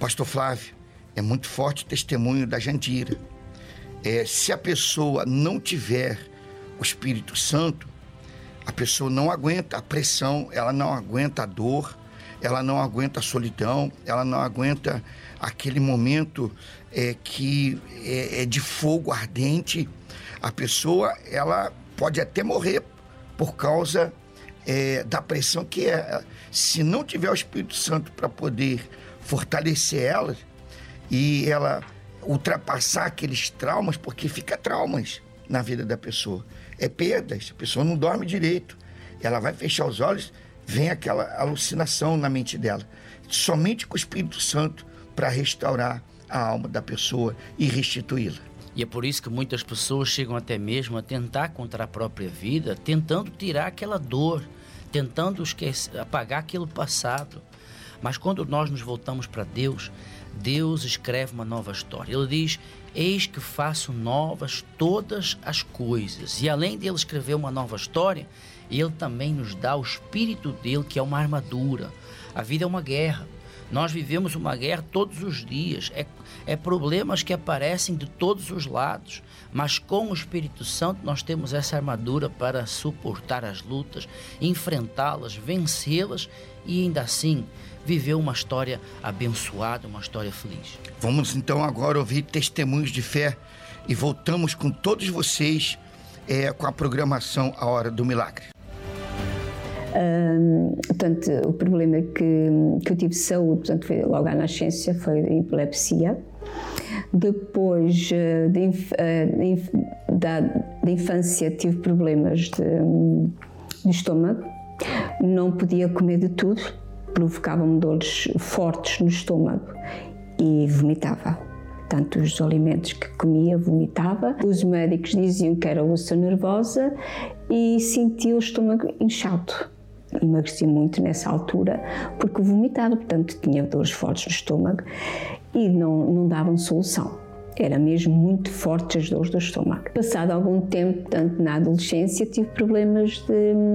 Pastor Flávio, é muito forte o testemunho da Jandira. Se a pessoa não tiver o Espírito Santo, a pessoa não aguenta a pressão, ela não aguenta a dor, ela não aguenta a solidão, ela não aguenta aquele momento que é de fogo ardente. A pessoa, ela pode até morrer por causa da pressão que é. Se não tiver o Espírito Santo para poder fortalecer ela e ela ultrapassar aqueles traumas, porque fica traumas na vida da pessoa, perdas, a pessoa não dorme direito, ela vai fechar os olhos, vem aquela alucinação na mente dela. Somente com o Espírito Santo para restaurar a alma da pessoa e restituí-la. E é por isso que muitas pessoas chegam até mesmo a tentar contra a própria vida, tentando tirar aquela dor, tentando apagar aquele passado. Mas quando nós nos voltamos para Deus, Deus escreve uma nova história. Ele diz: eis que faço novas todas as coisas. E além de Ele escrever uma nova história, Ele também nos dá o Espírito dele, que é uma armadura. A vida é uma guerra. Nós vivemos uma guerra todos os dias. É problemas que aparecem de todos os lados. Mas com o Espírito Santo nós temos essa armadura para suportar as lutas, enfrentá-las, vencê-las e ainda assim viver uma história abençoada, uma história feliz. Vamos então agora ouvir testemunhos de fé e voltamos com todos vocês com a programação A Hora do Milagre. Portanto, o problema que eu tive de saúde, portanto, foi logo à nascença, foi a epilepsia. Depois da infância tive problemas de estômago, não podia comer de tudo, provocavam-me dores fortes no estômago e vomitava. Tanto os alimentos que comia, vomitava. Os médicos diziam que era úlcera nervosa e sentia o estômago inchado. Emagreci muito nessa altura porque vomitava, portanto tinha dores fortes no estômago e não davam solução. Era mesmo muito forte as dores do estômago. Passado algum tempo, portanto na adolescência, tive problemas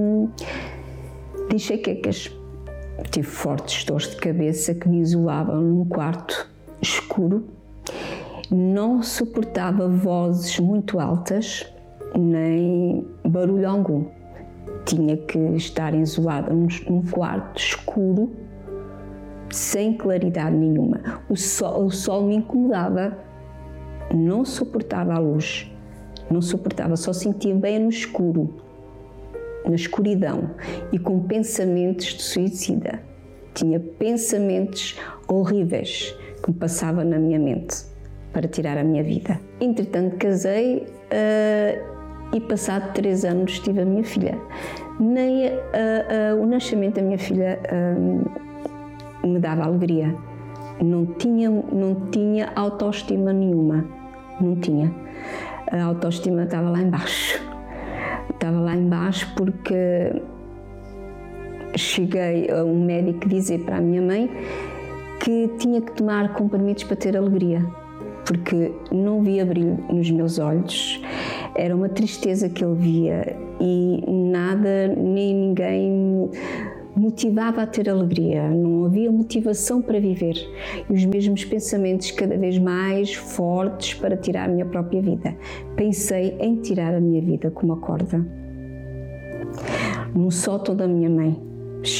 de enxaquecas. Tive fortes dores de cabeça que me isolavam num quarto escuro. Não suportava vozes muito altas, nem barulho algum. Tinha que estar isolada num quarto escuro, sem claridade nenhuma. O sol me incomodava, não suportava a luz, não suportava, só sentia bem no escuro, na escuridão e com pensamentos de suicida. Tinha pensamentos horríveis que me passavam na minha mente para tirar a minha vida. Entretanto, casei e passado 3 anos tive a minha filha. Nem o nascimento da minha filha me dava alegria. Não tinha autoestima nenhuma. Não tinha. A autoestima estava lá embaixo. Estava lá embaixo porque cheguei a um médico dizer para a minha mãe que tinha que tomar comprimidos para ter alegria, porque não via brilho nos meus olhos, era uma tristeza que ele via e nada nem ninguém motivava a ter alegria, não havia motivação para viver e os mesmos pensamentos cada vez mais fortes para tirar a minha própria vida. Pensei em tirar a minha vida com uma corda, num sótão da minha mãe.